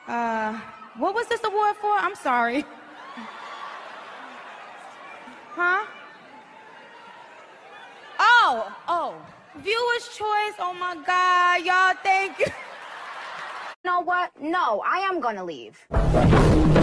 What was this award for? I'm sorry. Huh? Oh. Viewer's choice. Oh my God, y'all, thank you. You know what? No, I am gonna leave.